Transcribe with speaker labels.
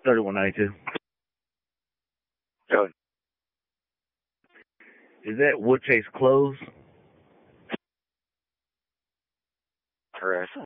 Speaker 1: 3192.
Speaker 2: Go ahead.
Speaker 1: Is that Woodchase closed?
Speaker 2: Correct.